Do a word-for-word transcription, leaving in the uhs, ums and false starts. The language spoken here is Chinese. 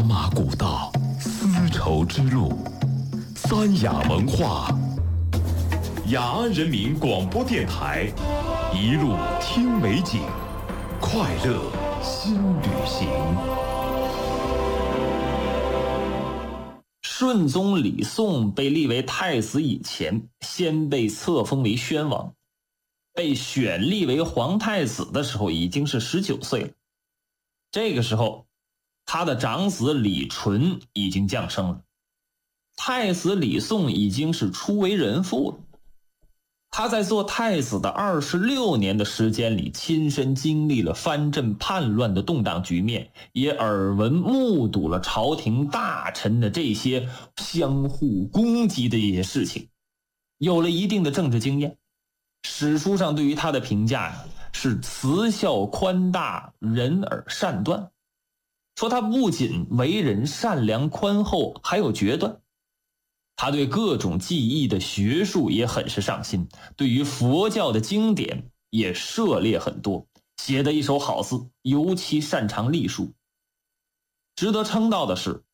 马古道，丝绸之路，三雅文化，雅安人民广播电台，一路听美景，快乐新旅行。 顺宗李诵被立为太子以前，先被册封为宣王，被选立为皇太子的时候已经是十九岁了。这个时候他的长子李纯已经降生了，太子李诵已经是初为人父了。他在做太子的二十六年的时间里，亲身经历了藩镇叛乱的动荡局面，也耳闻目睹了朝廷大臣的这些相互攻击的一些事情，有了一定的政治经验。史书上对于他的评价呀，是慈孝宽大，仁而善断，说他不仅为人善良宽厚，还有决断。他对各种技艺的学术也很是上心，对于佛教的经典也涉猎很多，写的一手好字，尤其擅长隶书。值得称道的是，